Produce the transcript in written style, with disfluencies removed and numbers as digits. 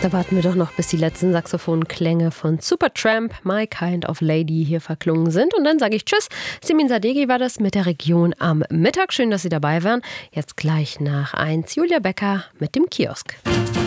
Da warten wir doch noch, bis die letzten Saxophonklänge von Supertramp, My Kind of Lady, hier verklungen sind. Und dann sage ich Tschüss. Simin Sadeghi war das mit der Region am Mittag. Schön, dass Sie dabei waren. Jetzt gleich nach 1 Julia Becker mit dem Kiosk.